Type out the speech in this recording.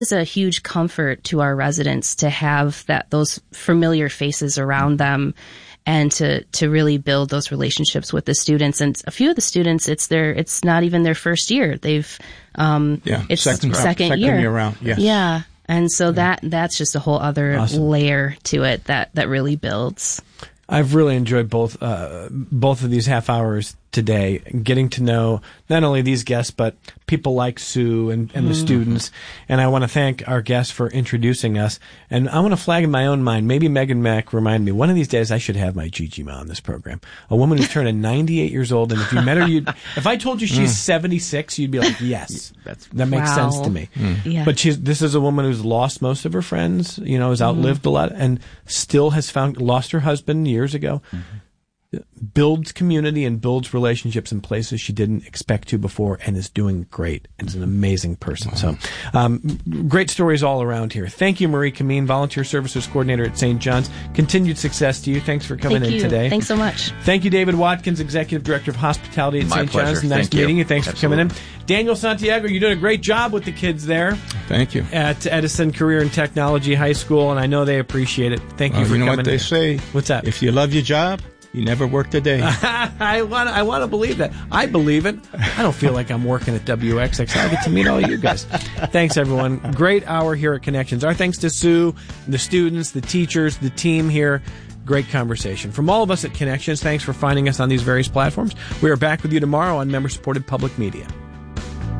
It's a huge comfort to our residents to have those familiar faces around them, and to really build those relationships with the students. And a few of the students, it's not even their first year. They've it's second year around. Yes. Yeah. And so that's just a whole other layer to it that really builds. I've really enjoyed both of these half hours today, getting to know not only these guests, but people like Sue and the students. And I want to thank our guests for introducing us. And I want to flag in my own mind, maybe Megan Mack reminded me, one of these days I should have my Gigi Ma on this program. A woman who's turning 98 years old. And if you met her, if I told you she's 76, you'd be like, yes, that makes sense to me. Yeah. But this is a woman who's lost most of her friends, has outlived a lot, and still has lost her husband years ago. Builds community and builds relationships in places she didn't expect to before, and is doing great, and is an amazing person. So, great stories all around here. Thank you, Marie Kameen, Volunteer Services Coordinator at St. John's. Continued success to you. Thanks for coming in today. Thanks so much. Thank you, David Watkins, Executive Director of Hospitality at St. John's. Nice meeting you. Thanks for coming in. Daniel Santiago, you're doing a great job with the kids there. Thank you. At Edison Career and Technology High School, and I know they appreciate it. Thank you for coming in. You know what they say? What's that? If you love your job, you never worked a day. I want to believe that. I believe it. I don't feel like I'm working at WXX. I get to meet all you guys. Thanks, everyone. Great hour here at Connections. Our thanks to Sue, the students, the teachers, the team here. Great conversation. From all of us at Connections, thanks for finding us on these various platforms. We are back with you tomorrow on member-supported public media.